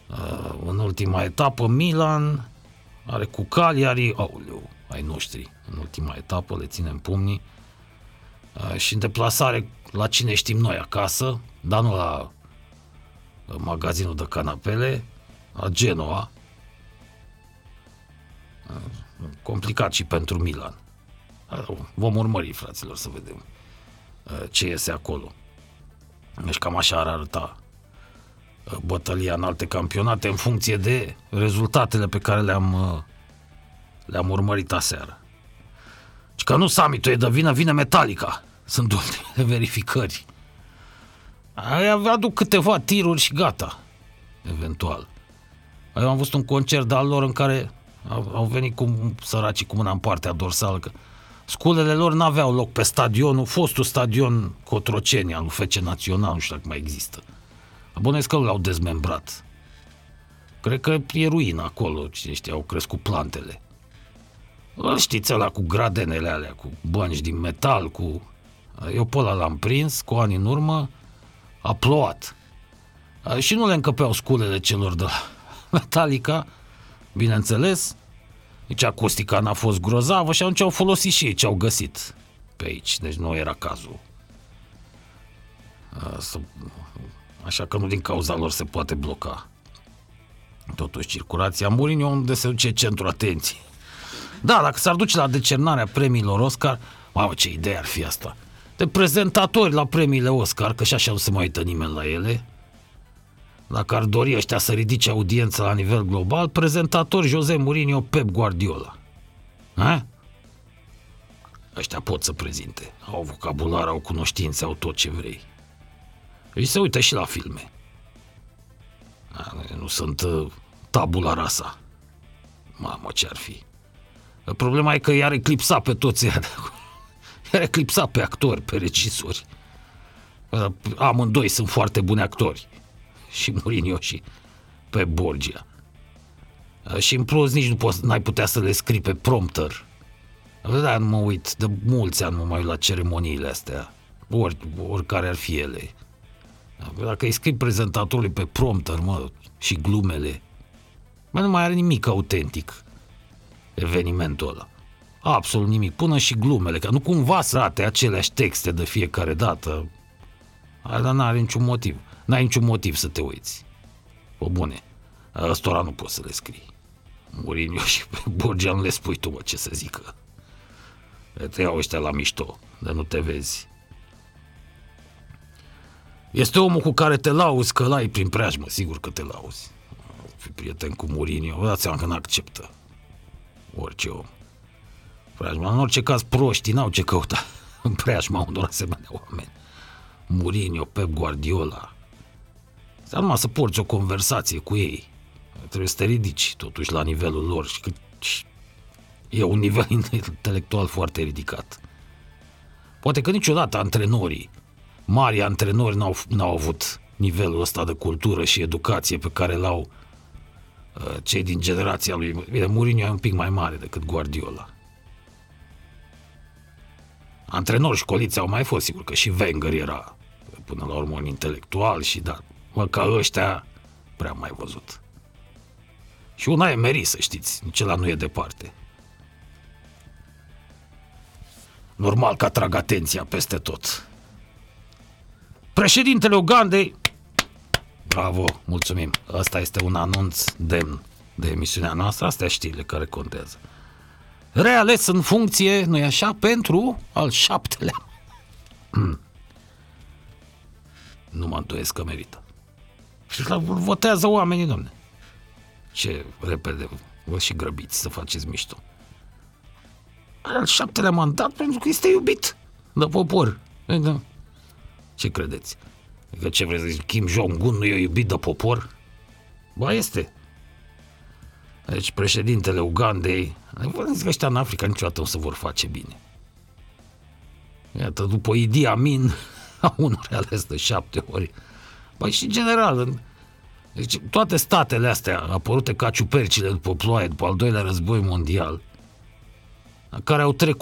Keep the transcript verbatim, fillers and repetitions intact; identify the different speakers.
Speaker 1: În ultima etapă, Milan are cu Cagliari, aoleu, ai noștri, în ultima etapă, le ținem pumnii. Și în deplasare la cine știm noi acasă, dar nu la magazinul de canapele, la Genoa. Complicat și pentru Milan. Vom urmări, fraților, să vedem ce iese acolo. Deci cam așa ar arăta bătălia în alte campionate în funcție de rezultatele pe care le-am le-am urmărit aseară. Și că nu summitul e de vină, vine Metallica. Sunt ultimele verificări. Aduc câteva tiruri și gata. Eventual. Eu am văzut un concert de-al lor în care au, au venit cu săracii cu mâna în partea dorsală, că sculele lor n-aveau loc pe stadionul, fostul stadion Cotroceni al lui F C Național, nu știu dacă mai există. Abonesc că l-au dezmembrat. Cred că e ruină acolo, cine știe, au crescut plantele. Îl știți ăla cu gradenele alea, cu bănci din metal, cu... Eu pe ăla l-am prins cu ani în urmă, a plouat. Și nu le încăpeau sculele celor de la Metallica, bineînțeles. Nici acustica n-a fost grozavă și atunci au folosit și ei ce au găsit pe aici. Deci nu era cazul. Așa că nu din cauza lor se poate bloca totuși circulația. Mourinho unde se duce centrul atenției. Da, dacă s-ar duce la decernarea premiilor Oscar, mamă, ce idee ar fi asta. De prezentatori la premiile Oscar, că și așa nu se mai uită nimeni la ele. Dacă ar dori ăștia să ridice audiența la nivel global, prezentatori Jose Mourinho, Pep Guardiola. Ha? Ăștia pot să prezinte. Au vocabular, au cunoștințe, au tot ce vrei. Și se uită și la filme. Nu sunt uh, tabula rasa. Mamă, ce ar fi. Problema e că i-ar eclipsa pe toți ăia de acolo. I-ar eclipsa pe actori, pe regizori. Amândoi sunt foarte buni actori. Și Mourinho și pe Borgia. Și în plus nici nu poți, n-ai putea să le scrii pe prompter. Da, nu mă uit, de mulți ani nu mai uit la ceremoniile astea. Or, oricare ar fi ele. Dacă îi scrii prezentatorului pe prompter, mă, și glumele, mă, nu mai are nimic autentic evenimentul ăla. Absolut nimic. Până și glumele, că nu cumva să rate aceleași texte de fiecare dată. Dar n-are niciun motiv. N-ai niciun motiv să te uiți. Pă bune, ăstora nu poți să le scrii. Mourinho și pe Borgia nu le spui tu, mă, ce să zică. Te iau ăștia la mișto, de nu te vezi. Este omul cu care te lauzi că l-ai prin preajmă, sigur că te lauzi. Fii prieten cu Mourinho, vă dați seama că n-acceptă orice om. Preajma, în orice caz, proștii n-au ce căuta în preajma unor asemenea oameni. Mourinho, Pep Guardiola. Să numai să porți o conversație cu ei. Trebuie să te ridici totuși la nivelul lor și că e un nivel intelectual foarte ridicat. Poate că niciodată antrenorii, mari antrenori n-au, n-au avut nivelul ăsta de cultură și educație pe care l-au uh, cei din generația lui. Bine, Mourinho e un pic mai mare decât Guardiola. Antrenori școliți au mai fost, sigur că și Wenger era până la urmă un intelectual și da, mă, ca ăștia prea mai văzut. Și una e Emery, să știți, nici ăla nu e departe. Normal că atrag atenția peste tot. Președintele Ugandei, bravo, mulțumim, ăsta este un anunț demn de emisiunea noastră, astea știrile care contează. Reales în funcție, nu-i așa, pentru al șaptelea. Nu mă îndoiesc că merită. Și votează oamenii, domne. Ce repede vă și grăbiți să faceți mișto. Al șaptelea mandat pentru că este iubit de popor. Ce credeți? Că ce vreți să zic, Kim Jong-un nu e iubit de popor? Ba, este. Deci președintele Ugandei, vă zic că ăștia în Africa niciodată o să vor face bine. Iată, după Idi Amin, unul reales de șapte ori. Băi, și general, deci toate statele astea apărute ca ciupercile după ploaie, după al doilea război mondial, care au trecut